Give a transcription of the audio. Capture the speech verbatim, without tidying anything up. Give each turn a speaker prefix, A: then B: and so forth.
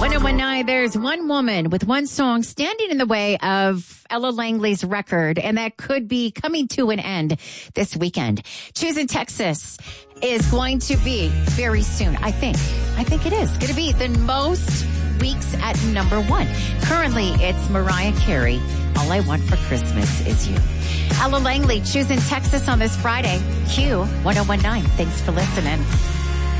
A: ten nineteen, there's one woman with one song standing in the way of Ella Langley's record, and that could be coming to an end this weekend. Choosing Texas is going to be very soon, I think. I think it is going to be the most weeks at number one. Currently, it's Mariah Carey. All I Want for Christmas Is You. Ella Langley, Choosing Texas on this Friday. Q ten nineteen. Thanks for listening.